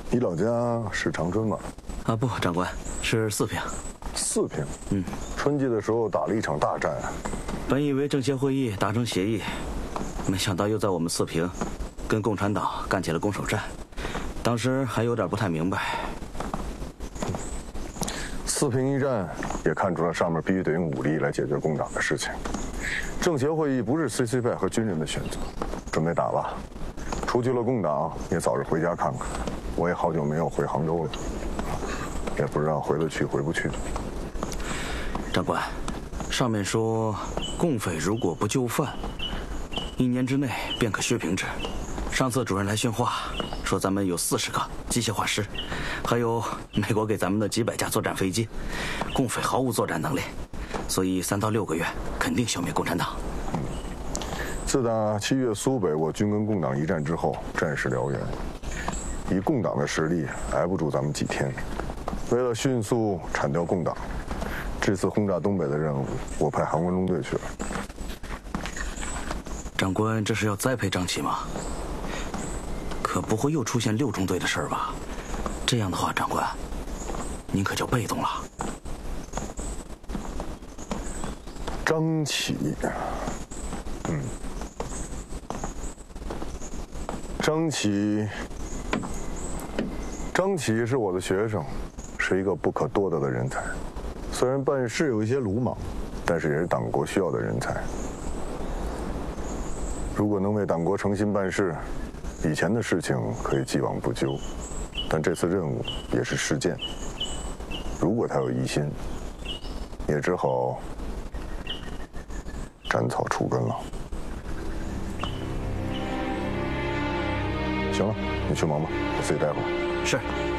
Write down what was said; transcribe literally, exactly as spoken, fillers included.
你老家是长春吗？ 啊，不，长官，是四平。 四平。 嗯， 春季的时候打了一场大战。 本以为政协会议达成协议，没想到又在我们四平，跟共产党干起了攻守战。当时还有点不太明白。 四平一战也看出了上面必须得用武力来解决共党的事情。政协会议不是 C C 派和军人的选择，准备打吧。出去了共党，也早日回家看看。我也好久没有回杭州了，也不知道回得去回不去。 长官，上面说，共匪如果不就范，一年之内便可削平之。上次主任来训话，说咱们有四十个机械化师，还有美国给咱们的几百架作战飞机，共匪毫无作战能力，所以三到六个月肯定消灭共产党。 嗯，自打七月苏北我军跟共党一战之后，战事燎原，以共党的实力挨不住咱们几天。为了迅速铲掉共党，这次轰炸东北的任务，我派航空中队去了。 长官，这是要栽培张琪吗？可不会又出现六中队的事儿吧？这样的话，长官，您可就被动了。 张琪，嗯，张琪，张琪是我的学生，是一个不可多得的人才。虽然办事有一些鲁莽，但是也是党国需要的人才。如果能为党国诚心办事，以前的事情可以既往不咎，但这次任务也是事件。如果他有疑心，也只好斩草除根了。行了，你去忙吧，我自己待会儿。 是。